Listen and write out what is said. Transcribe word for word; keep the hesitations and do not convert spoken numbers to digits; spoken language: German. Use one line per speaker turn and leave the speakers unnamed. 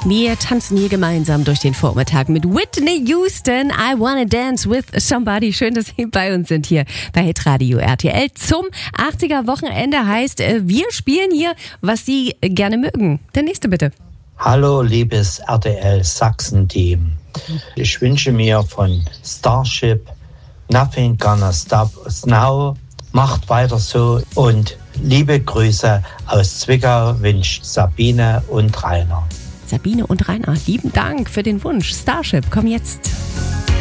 Wir tanzen hier gemeinsam durch den Vormittag mit Whitney Houston. I Wanna Dance with Somebody. Schön, dass Sie bei uns sind hier bei Hitradio R T L. Zum achtziger-Wochenende heißt, wir spielen hier, was Sie gerne mögen. Der nächste bitte.
Hallo, liebes R T L Sachsen-Team. Ich wünsche mir von Starship Nothing Gonna Stop Us Now. Macht weiter so und liebe Grüße aus Zwickau wünscht Sabine und Rainer.
Sabine und Rainer, lieben Dank für den Wunsch. Starship, komm jetzt.